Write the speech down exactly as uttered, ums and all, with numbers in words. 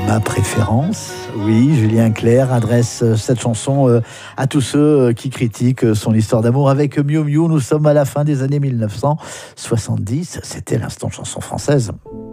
Ma préférence, oui, Julien Clerc adresse cette chanson à tous ceux qui critiquent son histoire d'amour avec Miu Miu. Nous sommes à la fin des années mille neuf cent soixante-dix, c'était l'instant chanson française.